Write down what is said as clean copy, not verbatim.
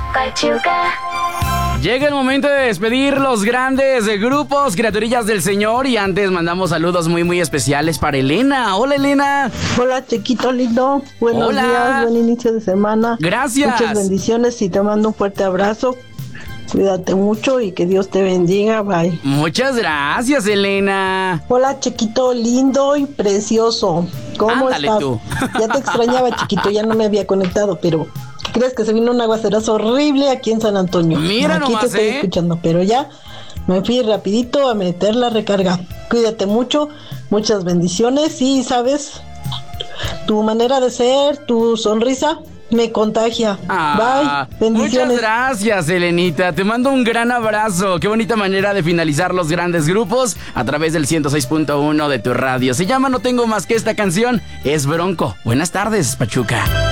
Pachuca. Llega el momento de despedir los grandes grupos, criaturillas del Señor. Y antes mandamos saludos muy especiales para Elena. Hola, Elena. Hola, chiquito lindo. Buenos Hola. días, buen inicio de semana. Gracias. Muchas bendiciones y te mando un fuerte abrazo. Cuídate mucho y que Dios te bendiga. Bye. Muchas gracias, Elena. Hola, chiquito lindo y precioso. ¿Cómo Ándale estás? tú. Ya te extrañaba, chiquito, ya no me había conectado, pero ¿qué crees? Que se vino un aguacerazo horrible aquí en San Antonio. Mira aquí nomás, te estoy ¿eh? escuchando, pero ya me fui rapidito a meter la recarga. Cuídate mucho, muchas bendiciones y, ¿sabes? Tu manera de ser, tu sonrisa me contagia. Bye, bendiciones. Muchas gracias, Elenita. Te mando un gran abrazo. Qué bonita manera de finalizar los grandes grupos a través del 106.1 de tu radio. Se llama No Tengo Más Que Esta Canción. Es Bronco. Buenas tardes, Pachuca.